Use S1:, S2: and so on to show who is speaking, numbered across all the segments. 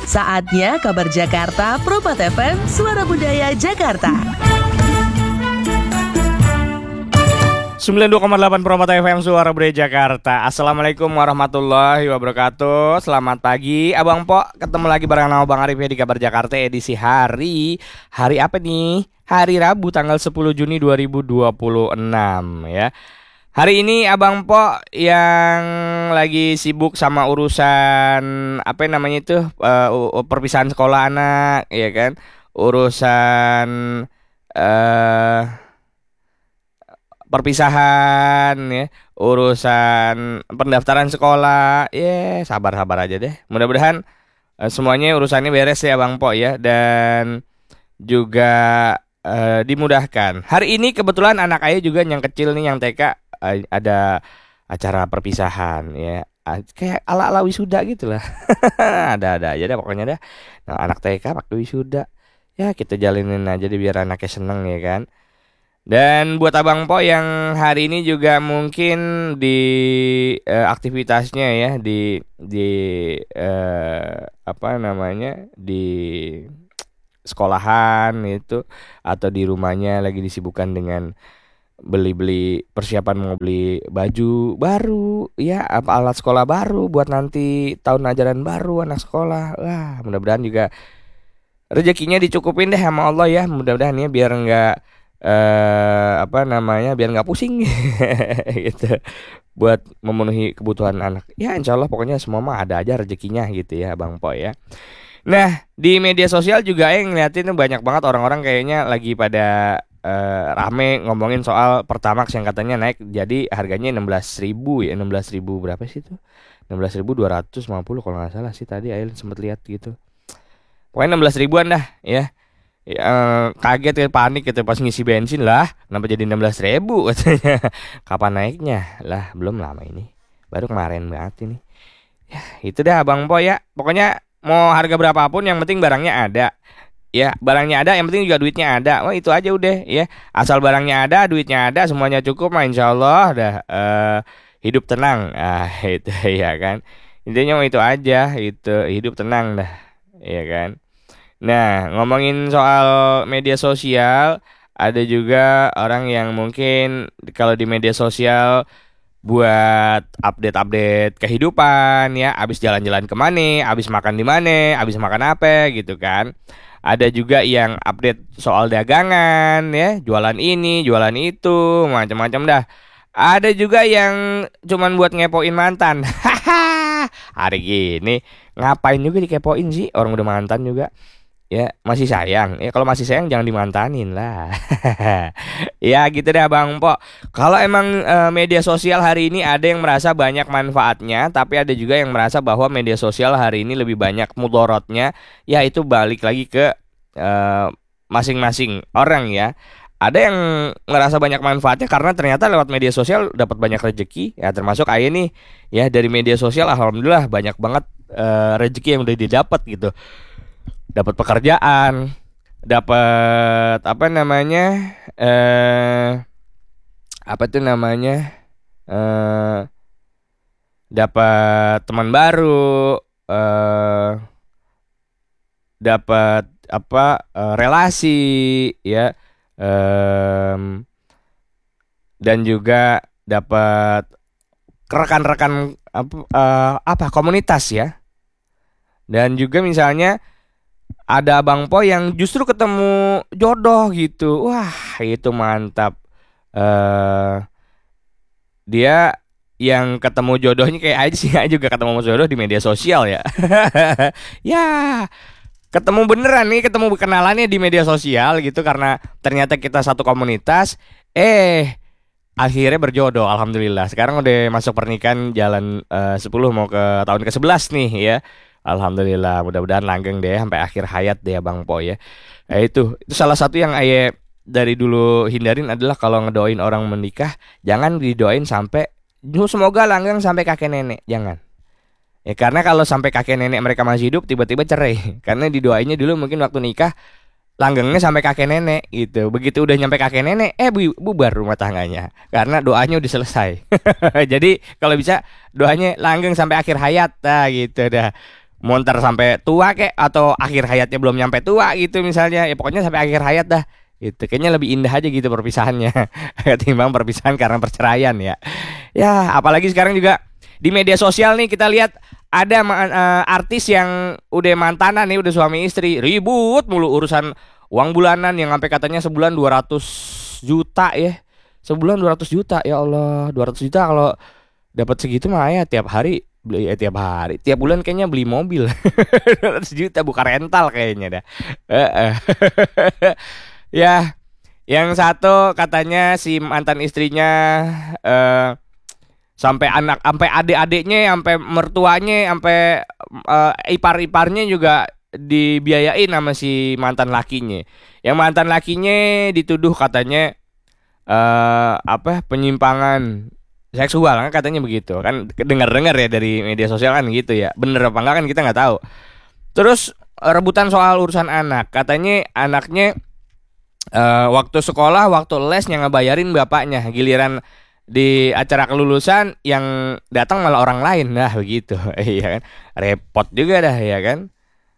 S1: Saatnya kabar Jakarta, Propat FM, Suara Budaya Jakarta.
S2: 92,8 Propat FM, Suara Budaya Jakarta. Assalamualaikum warahmatullahi wabarakatuh. Selamat pagi Abang Pok. Ketemu lagi bareng nama Bang Arif ya di Kabar Jakarta edisi hari apa nih? Hari Rabu tanggal 10 Juni 2026 ya. Hari ini Abang Pok yang lagi sibuk sama urusan apa namanya itu perpisahan sekolah anak, ya kan? Urusan perpisahan ya, urusan pendaftaran sekolah. Sabar-sabar aja deh. Mudah-mudahan semuanya urusannya beres ya Bang Pok ya, dan juga dimudahkan. Hari ini kebetulan anak ayah juga yang kecil nih, yang TK, ada acara perpisahan ya, kayak ala-ala wisuda gitu lah. Ada aja deh pokoknya dah. Nah, anak TK pakai wisuda ya, kita jalinin aja deh biar anaknya seneng ya kan. Dan buat Abang Po yang hari ini juga mungkin di aktivitasnya ya, di apa namanya, di sekolahan itu, atau di rumahnya lagi disibukkan dengan beli persiapan mau beli baju baru ya, apa alat sekolah baru buat nanti tahun ajaran baru anak sekolah. Wah, mudah-mudahan juga rezekinya dicukupin deh sama Allah ya, mudah-mudahan ya, biar nggak biar nggak pusing gitu, buat memenuhi kebutuhan anak ya. Insya Allah pokoknya semua mah ada aja rezekinya gitu ya Bang Po ya. Nah, di media sosial juga yang ngeliatin banyak banget orang-orang kayaknya lagi pada rame ngomongin soal Pertamax yang katanya naik, jadi harganya 16.000 ya. 16.000 berapa sih itu? 16.250 kalau nggak salah sih, tadi Ail sempat lihat gitu. Pokoknya 16 ribuan dah ya. Kaget ya, panik gitu pas ngisi bensin, lah kenapa jadi 16.000 katanya. Kapan naiknya? Lah belum lama ini, baru kemarin banget ini ya. Itu dah Bang Po ya, pokoknya mau harga berapapun yang penting barangnya ada ya. Barangnya ada, yang penting juga duitnya ada. Wah, itu aja udah ya, asal barangnya ada, duitnya ada, semuanya cukup mah insya Allah dah hidup tenang. Itu ya kan, intinya itu aja, itu hidup tenang dah ya kan. Nah, ngomongin soal media sosial, ada juga orang yang mungkin kalau di media sosial buat update-update kehidupan ya, abis jalan-jalan kemana, abis makan di mana, abis makan apa gitu kan. Ada juga yang update soal dagangan ya, jualan ini, jualan itu, macam-macam dah. Ada juga yang cuman buat ngepoin mantan. Hari gini ngapain juga dikepoin sih, orang udah mantan juga. Ya masih sayang ya, kalau masih sayang jangan dimantanin lah. Ya gitu deh Bang Po. Kalau emang media sosial hari ini ada yang merasa banyak manfaatnya, tapi ada juga yang merasa bahwa media sosial hari ini lebih banyak mudorotnya. Ya itu balik lagi ke masing-masing orang ya. Ada yang ngerasa banyak manfaatnya karena ternyata lewat media sosial dapat banyak rezeki ya, termasuk Ayah nih ya, dari media sosial alhamdulillah banyak banget rezeki yang udah didapat gitu. Dapat pekerjaan, dapat dapat teman baru, dapat relasi ya, dan juga dapat rekan-rekan komunitas ya. Dan juga misalnya ada Bang Po yang justru ketemu jodoh gitu. Wah, itu mantap. Dia yang ketemu jodohnya kayak aja sih, juga ketemu jodoh di media sosial ya. Ya, ketemu beneran nih, ketemu kenalannya di media sosial gitu, karena ternyata kita satu komunitas. Akhirnya berjodoh, alhamdulillah. Sekarang udah masuk pernikahan jalan 10 mau ke tahun ke-11 nih ya. Alhamdulillah, mudah-mudahan langgeng deh sampai akhir hayat deh Bang Po ya. Itu salah satu yang Ayah dari dulu hindarin adalah kalau ngedoain orang menikah, jangan didoain sampai semoga langgeng sampai kakek nenek, jangan. Ya karena kalau sampai kakek nenek mereka masih hidup tiba-tiba cerai, karena didoainnya dulu mungkin waktu nikah langgengnya sampai kakek nenek gitu. Begitu udah nyampe kakek nenek, bubar rumah tangganya karena doanya udah selesai. Jadi kalau bisa doanya langgeng sampai akhir hayat, gitu dah. Mau ntar sampai tua kek atau akhir hayatnya belum nyampe tua gitu misalnya. Ya pokoknya sampai akhir hayat dah. Itu kayaknya lebih indah aja gitu perpisahannya ketimbang perpisahan karena perceraian ya. Ya, apalagi sekarang juga di media sosial nih kita lihat ada artis yang udah mantanan nih, udah suami istri, ribut mulu urusan uang bulanan yang sampai katanya sebulan 200 juta ya. Sebulan 200 juta, ya Allah, 200 juta kalau dapat segitu mah ya tiap hari beli, tiap bulan kayaknya beli mobil. 200 juta bukan rental kayaknya dah. Ya, yang satu katanya si mantan istrinya sampai adik-adiknya, sampai mertuanya, sampai ipar-iparnya juga dibiayain sama si mantan lakinya. Yang mantan lakinya dituduh katanya penyimpangan seksual kan, katanya begitu kan, dengar-dengar ya dari media sosial kan gitu ya. Bener apa enggak kan kita nggak tahu. Terus rebutan soal urusan anak, katanya anaknya waktu sekolah, waktu les yang ngebayarin bapaknya, giliran di acara kelulusan yang datang malah orang lain. Nah begitu. Iya kan, repot juga dah ya kan.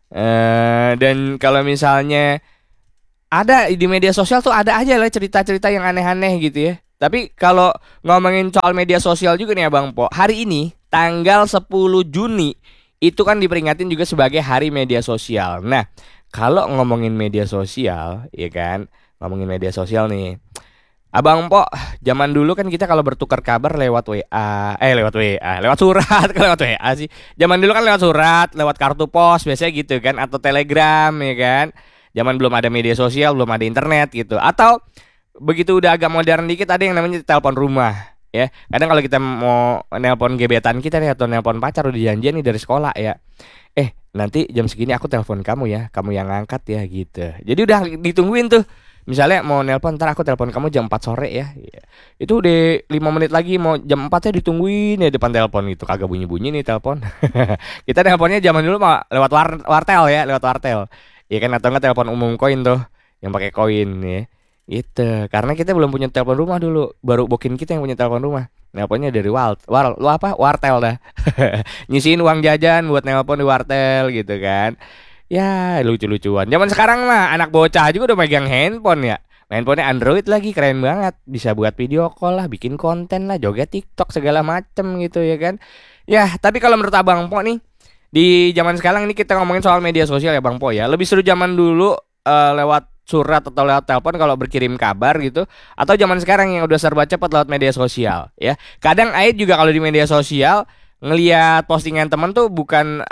S2: Dan kalau misalnya ada di media sosial tuh ada aja lah cerita-cerita yang aneh-aneh gitu ya. Tapi kalau ngomongin soal media sosial juga nih Abang Po, hari ini tanggal 10 Juni itu kan diperingatin juga sebagai hari media sosial. Nah, kalau ngomongin media sosial, ya kan, ngomongin media sosial nih, Abang Po, zaman dulu kan kita kalau bertukar kabar lewat lewat surat, lewat WA sih. Zaman dulu kan lewat surat, lewat kartu pos biasanya gitu kan, atau telegram ya kan. Zaman belum ada media sosial, belum ada internet gitu. Atau begitu udah agak modern dikit ada yang namanya telepon rumah ya. Kadang kalau kita mau nelpon gebetan kita nih atau nelpon pacar udah janjian nih dari sekolah ya. Nanti jam segini aku telepon kamu ya, kamu yang ngangkat ya gitu. Jadi udah ditungguin tuh. Misalnya mau nelpon, ntar aku telepon kamu jam 4 sore ya. Itu udah 5 menit lagi mau jam 4 ya ditungguin ya depan telepon gitu. Kagak bunyi-bunyi nih telepon. Kita nelponnya zaman dulu mah lewat wartel ya, lewat wartel. Iya kan, atau enggak telepon umum koin tuh yang pakai koin ya. Itu karena kita belum punya telepon rumah dulu, baru bokin kita yang punya telepon rumah. Nelponnya dari wartel dah. Nyisiin uang jajan buat nelpon di wartel gitu kan. Ya lucu-lucuan. Zaman sekarang mah anak bocah juga udah megang handphone ya. Handphonenya Android lagi, keren banget. Bisa buat video call lah, bikin konten lah, joget TikTok segala macem gitu ya kan. Ya tapi kalau menurut Abang Po nih, di zaman sekarang ini kita ngomongin soal media sosial ya Bang Po ya. Lebih seru zaman dulu lewat surat atau lewat telepon kalau berkirim kabar gitu, atau zaman sekarang yang udah serba cepat lewat media sosial ya. Kadang Ait juga kalau di media sosial ngelihat postingan temen tuh bukan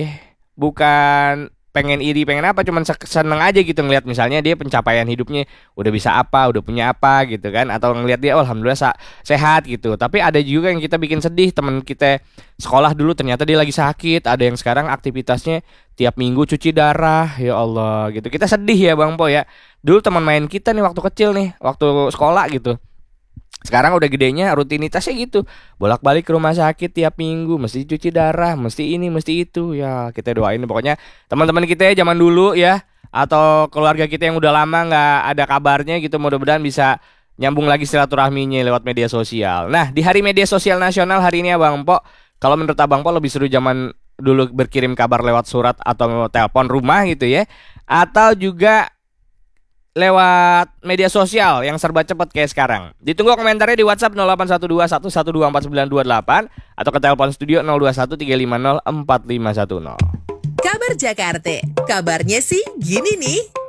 S2: bukan pengen iri pengen apa, cuman seneng aja gitu ngelihat misalnya dia pencapaian hidupnya udah bisa apa, udah punya apa gitu kan, atau ngelihat dia alhamdulillah sehat gitu. Tapi ada juga yang kita bikin sedih, temen kita sekolah dulu ternyata dia lagi sakit, ada yang sekarang aktivitasnya tiap minggu cuci darah, ya Allah gitu. Kita sedih ya Bang Po ya. Dulu teman main kita nih waktu kecil nih, waktu sekolah gitu, sekarang udah gedenya rutinitasnya gitu, bolak-balik ke rumah sakit tiap minggu, mesti cuci darah, mesti ini, mesti itu. Ya kita doain pokoknya teman-teman kita ya zaman dulu ya, atau keluarga kita yang udah lama nggak ada kabarnya gitu, mudah-mudahan bisa nyambung lagi silaturahminya lewat media sosial. Nah di hari media sosial nasional hari ini ya Bang Po, kalau menurut Abang Po lebih seru zaman dulu berkirim kabar lewat surat atau telepon rumah gitu ya, atau juga lewat media sosial yang serba cepat kayak sekarang? Ditunggu komentarnya di WhatsApp 081211242928 atau ke telepon studio 0213504510.
S1: Kabar Jakarta, kabarnya sih gini nih.